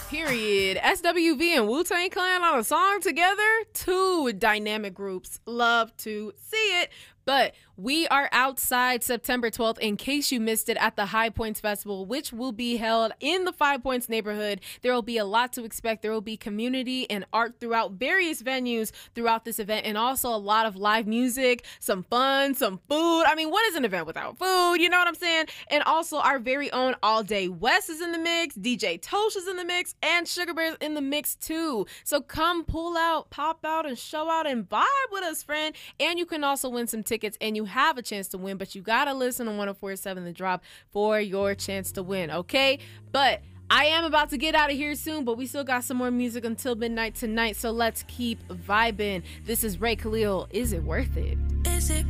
Period. SWV and Wu-Tang Clan on a song together? Two dynamic groups. Love to see it. But we are outside September 12th, in case you missed it, at the High Points Festival, which will be held in the Five Points neighborhood. There will be a lot to expect. There will be community and art throughout various venues throughout this event, and also a lot of live music, some fun, some food. I mean, what is an event without food? You know what I'm saying? And also our very own All Day West is in the mix, DJ Tosh is in the mix, and Sugar Bear's in the mix too. So come pull out, pop out, and show out and vibe with us, friend. And you can also win some tickets, and you have a chance to win, but you gotta listen to 104.7 The Drop for your chance to win, okay? But I am about to get out of here soon, but we still got some more music until midnight tonight, so let's keep vibing. This is Ray Khalil. Is it worth it? Is it